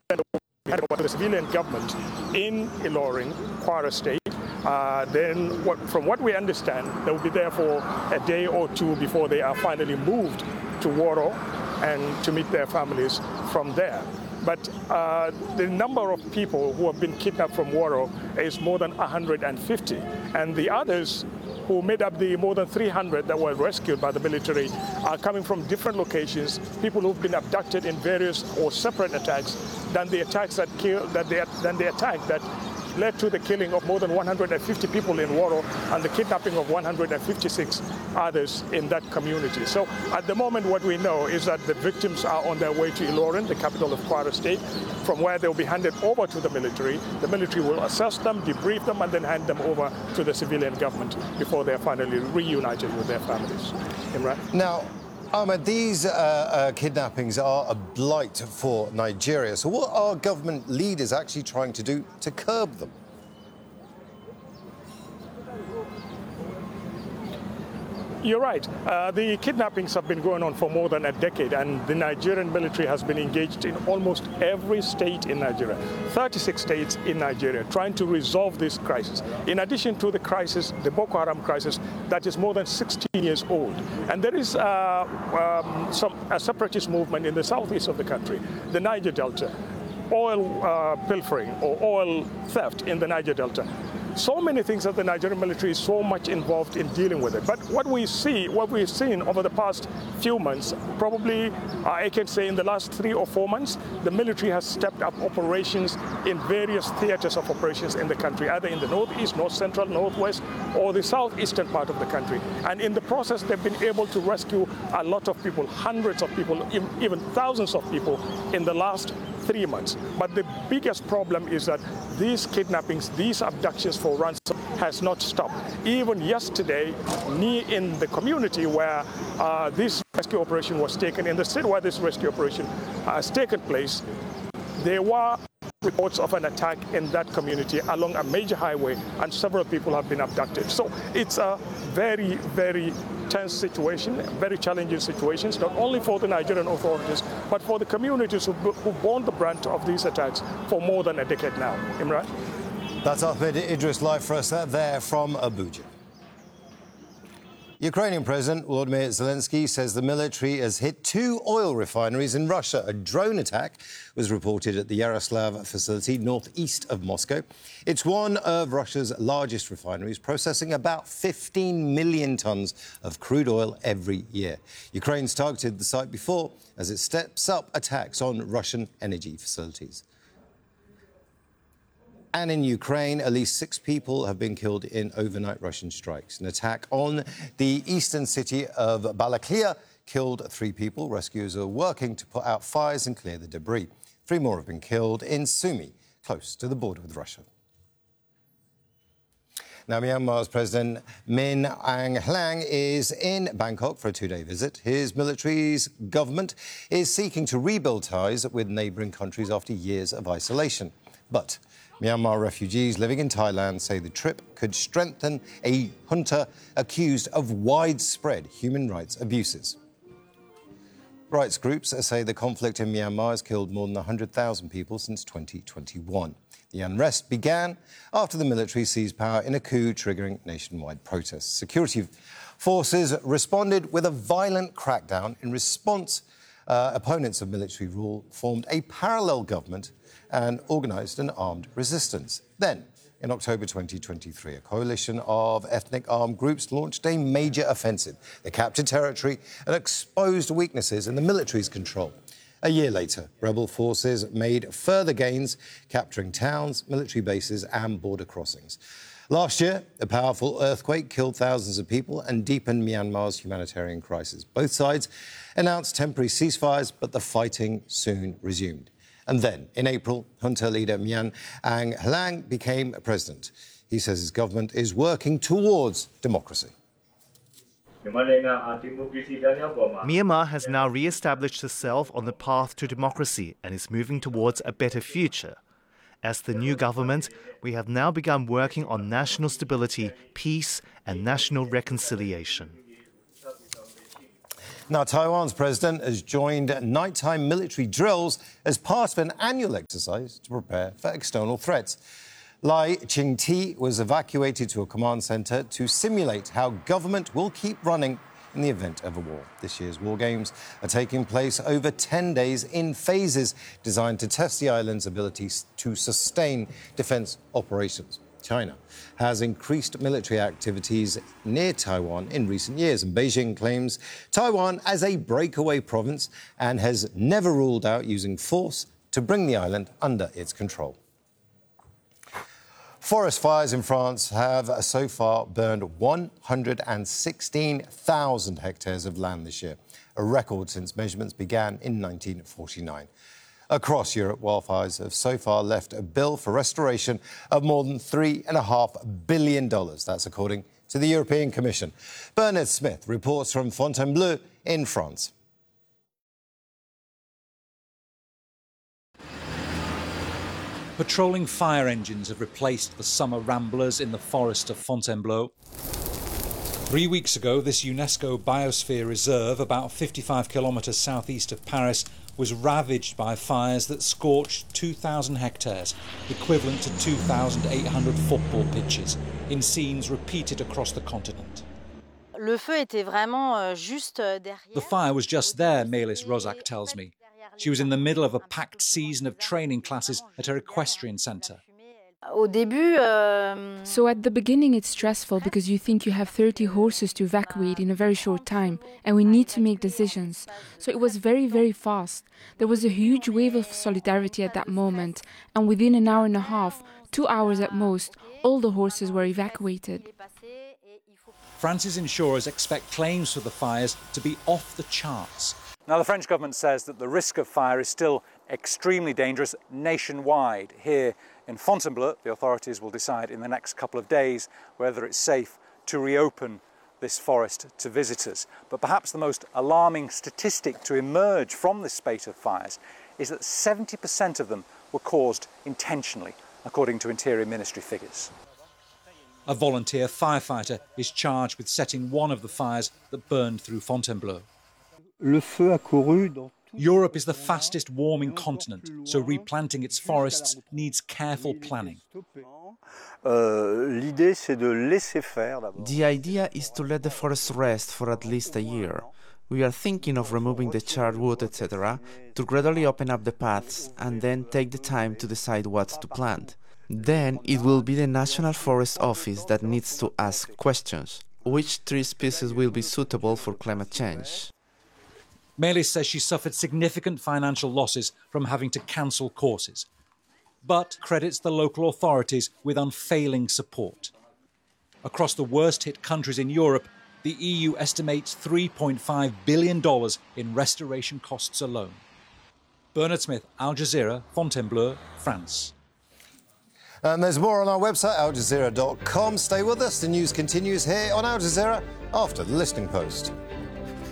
then hand over to the civilian government in Ilorin, Kwara State. Then, from what we understand, they will be there for a day or two before they are finally moved to Woro and to meet their families from there. But the number of people who have been kidnapped from Woro is more than 150, and the others who made up the more than 300 that were rescued by the military are coming from different locations, people who've been abducted in various or separate attacks than the attacks that led to the killing of more than 150 people in Woro and the kidnapping of 156 others in that community. So at the moment, what we know is that the victims are on their way to Ilorin, the capital of Kwara State, from where they'll be handed over to the military. The military will assess them, debrief them, and then hand them over to the civilian government before they're finally reunited with their families. Imran? Now, Ahmed, these kidnappings are a blight for Nigeria. So what are government leaders actually trying to do to curb them? You're right. The kidnappings have been going on for more than a decade, and the Nigerian military has been engaged in almost every state in Nigeria, 36 states in Nigeria, trying to resolve this crisis. In addition to the crisis, the Boko Haram crisis, that is more than 16 years old. And there is a separatist movement in the southeast of the country, the Niger Delta, oil pilfering or oil theft in the Niger Delta. So many things that the Nigerian military is so much involved in dealing with it. But what we've seen over the past few months, probably I can say in the last 3 or 4 months, the military has stepped up operations in various theaters of operations in the country, either in the northeast, north central, northwest, or the southeastern part of the country. And in the process, they've been able to rescue a lot of people, hundreds of people, even thousands of people in the last 3 months. But the biggest problem is that these kidnappings, these abductions for ransom has not stopped. Even yesterday, in the community where this rescue operation was taken, in the city where this rescue operation has taken place, there were reports of an attack in that community along a major highway, and several people have been abducted. So it's a very, very tense situation, very challenging situations, not only for the Nigerian authorities, but for the communities who've borne the brunt of these attacks for more than a decade now. Imran? That's Ahmed Idris live for us there from Abuja. Ukrainian President Volodymyr Zelensky says the military has hit 2 oil refineries in Russia. A drone attack was reported at the Yaroslav facility northeast of Moscow. It's one of Russia's largest refineries, processing about 15 million tonnes of crude oil every year. Ukraine's targeted the site before as it steps up attacks on Russian energy facilities. And in Ukraine, at least 6 people have been killed in overnight Russian strikes. An attack on the eastern city of Balaklia killed 3 people. Rescuers are working to put out fires and clear the debris. 3 more have been killed in Sumy, close to the border with Russia. Now, Myanmar's President Min Aung Hlaing is in Bangkok for a 2-day visit. His military's government is seeking to rebuild ties with neighbouring countries after years of isolation. But Myanmar refugees living in Thailand say the trip could strengthen a junta accused of widespread human rights abuses. Rights groups say the conflict in Myanmar has killed more than 100,000 people since 2021. The unrest began after the military seized power in a coup triggering nationwide protests. Security forces responded with a violent crackdown. In response, opponents of military rule formed a parallel government and organised an armed resistance. Then, in October 2023, a coalition of ethnic armed groups launched a major offensive. They captured territory and exposed weaknesses in the military's control. A year later, rebel forces made further gains, capturing towns, military bases and border crossings. Last year, a powerful earthquake killed thousands of people and deepened Myanmar's humanitarian crisis. Both sides announced temporary ceasefires, but the fighting soon resumed. And then, in April, junta leader Min Aung Hlaing became president. He says his government is working towards democracy. Myanmar has now re-established itself on the path to democracy and is moving towards a better future. As the new government, we have now begun working on national stability, peace and national reconciliation. Now, Taiwan's president has joined nighttime military drills as part of an annual exercise to prepare for external threats. Lai Ching-te was evacuated to a command centre to simulate how government will keep running in the event of a war. This year's war games are taking place over 10 days in phases designed to test the island's ability to sustain defence operations. China has increased military activities near Taiwan in recent years, and Beijing claims Taiwan as a breakaway province and has never ruled out using force to bring the island under its control. Forest fires in France have so far burned 116,000 hectares of land this year, a record since measurements began in 1949. Across Europe, wildfires have so far left a bill for restoration of more than $3.5 billion. That's according to the European Commission. Bernard Smith reports from Fontainebleau in France. Patrolling fire engines have replaced the summer ramblers in the forest of Fontainebleau. 3 weeks ago, this UNESCO Biosphere Reserve, about 55 kilometres southeast of Paris, was ravaged by fires that scorched 2,000 hectares, equivalent to 2,800 football pitches, in scenes repeated across the continent. The fire was just there, Mélis Rozak tells me. She was in the middle of a packed season of training classes at her equestrian centre. So at the beginning it's stressful because you think you have 30 horses to evacuate in a very short time and we need to make decisions. So it was very, very fast. There was a huge wave of solidarity at that moment, and within an hour and a half, 2 hours at most, all the horses were evacuated. France's insurers expect claims for the fires to be off the charts. Now, the French government says that the risk of fire is still extremely dangerous nationwide. Here in Fontainebleau, the authorities will decide in the next couple of days whether it's safe to reopen this forest to visitors. But perhaps the most alarming statistic to emerge from this spate of fires is that 70% of them were caused intentionally, according to Interior Ministry figures. A volunteer firefighter is charged with setting one of the fires that burned through Fontainebleau. Europe is the fastest warming continent, so replanting its forests needs careful planning. The idea is to let the forest rest for at least a year. We are thinking of removing the charred wood, etc., to gradually open up the paths and then take the time to decide what to plant. Then it will be the National Forest Office that needs to ask questions. Which tree species will be suitable for climate change? Mélis says she suffered significant financial losses from having to cancel courses, but credits the local authorities with unfailing support. Across the worst-hit countries in Europe, the EU estimates $3.5 billion in restoration costs alone. Bernard Smith, Al Jazeera, Fontainebleau, France. And there's more on our website, aljazeera.com. Stay with us. The news continues here on Al Jazeera after the Listening Post.